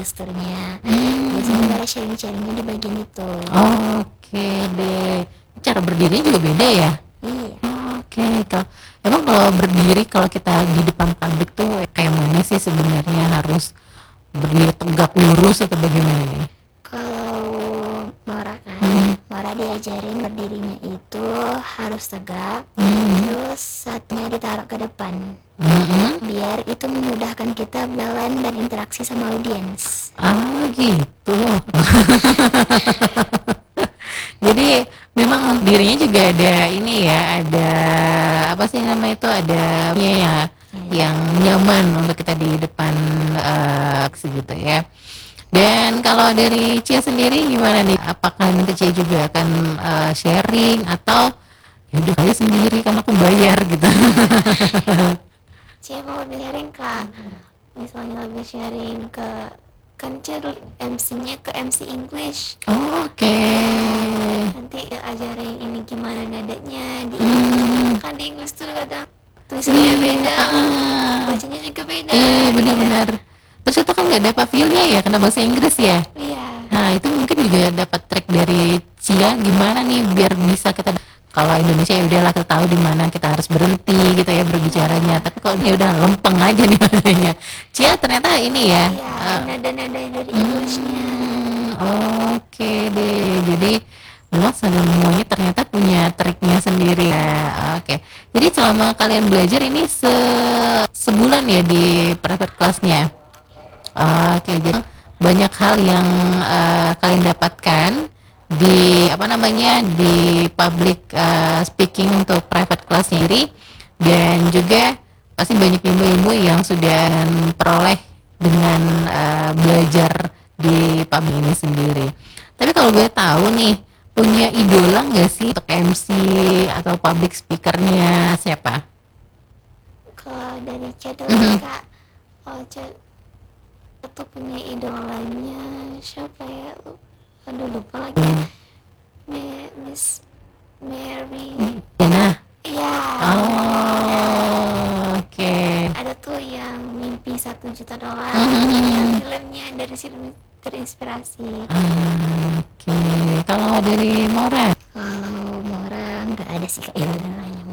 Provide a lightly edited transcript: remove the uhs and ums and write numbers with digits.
gesturnya. Biasanya Hmm, mereka sharing-sharingnya di bagian itu. oke deh. Cara berdirinya juga beda ya? Iya. Oke, kalau emang kalau berdiri kalau kita di depan publik tuh kayak mana sih sebenarnya harus berdiri tegak lurus atau bagaimana nih? Kalau Mora kan, Hmm, Mora diajarin berdirinya itu harus tegak, hmm, terus satunya ditaruh ke depan, hmm. biar itu memudahkan kita berjalan dan interaksi sama audiens. Ah gitu. Jadi memang dirinya juga ada ini ya, ada apa sih nama itu ada ya yang nyaman untuk kita di depan segitu ya. Dan kalau dari Cia sendiri gimana nih? Apakah nanti Cia juga akan sharing atau ya udah aja sendiri kan aku bayar gitu? Saya mau sharing kak, misalnya lagi sharing ke kan MC-nya ke MC English, Oke. nanti ajarin ini gimana nadanya di English, Hmm, kan di English tuh kadang tulisannya iya, beda, bacanya juga beda. iya Iya. benar-benar. Terus itu kan nggak ada pavilnya ya, karena bahasa Inggris ya. Iya. Nah itu mungkin juga dapat trik dari Cia gimana nih biar bisa kita kalau Indonesia ya udahlah kita tahu di mana kita harus berhenti gitu ya berbicaranya. Tapi kalau ini udah lempeng aja nih madanya. Cia ternyata ini ya. Iya, nada-nada dari Englishnya. Oke deh. Jadi memang semuanya ternyata punya triknya sendiri ya. Oke. Jadi selama kalian belajar ini sebulan ya di private classnya. Oke, jadi banyak hal yang kalian dapatkan di apa namanya di public speaking untuk private class sendiri dan juga pasti banyak ilmu-ilmu yang sudah peroleh dengan belajar di public ini sendiri. Tapi kalau gue tahu nih punya idola nggak sih untuk MC atau public speakernya siapa? Kalau dari chat dulu Mhm. nih kak, kalau chat itu punya idolanya siapa ya? Aduh lupa lagi. Miss Mary. Nah, Iya, oh, oke. ada tuh yang mimpi 1 juta dolar. Yang Mhm. filmnya dari situ terinspirasi. Oke, kalau dari Mora? Kalau Mora nggak ada sih kak idolanya.